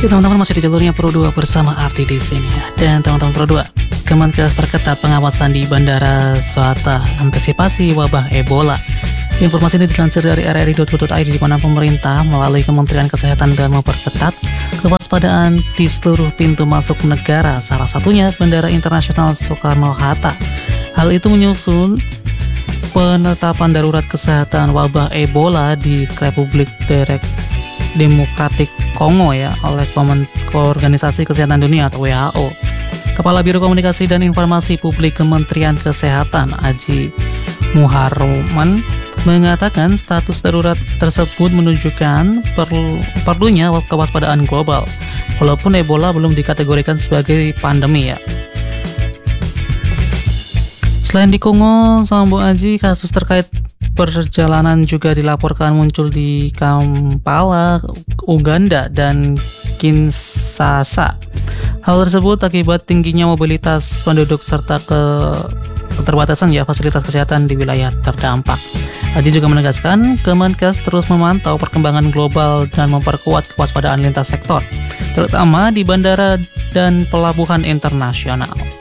Ya teman-teman, masih di jalurnya Pro 2 bersama Ardi di sini ya. Dan teman-teman Pro 2, Kemenkes perketat pengawasan di Bandara Suata antisipasi wabah Ebola. Informasi ini dilansir dari rri.co.id, di mana pemerintah melalui Kementerian Kesehatan dan memperketat kewaspadaan di seluruh pintu masuk negara, salah satunya Bandara Internasional Soekarno-Hatta. Hal itu menyusul penetapan darurat kesehatan wabah Ebola di Republik Demokratik Kongo ya oleh Organisasi Kesehatan Dunia atau WHO. Kepala Biro Komunikasi dan Informasi Publik Kementerian Kesehatan Aji Muharroman mengatakan status darurat tersebut menunjukkan perlunya kewaspadaan global, walaupun Ebola belum dikategorikan sebagai pandemi ya. Selain di Kongo, Sambung Aji, kasus terkait perjalanan juga dilaporkan muncul di Kampala, Uganda, dan Kinshasa. Hal tersebut akibat tingginya mobilitas penduduk serta keterbatasan fasilitas kesehatan di wilayah terdampak. Aji juga menegaskan Kemenkes terus memantau perkembangan global dan memperkuat kewaspadaan lintas sektor, terutama di bandara dan pelabuhan internasional.